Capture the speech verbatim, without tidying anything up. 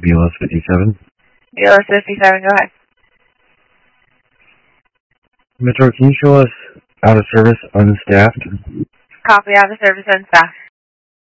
B L S fifty-seven. B L S fifty-seven, go ahead. Metro, can you show us out of service, unstaffed? Copy, out of service and staff.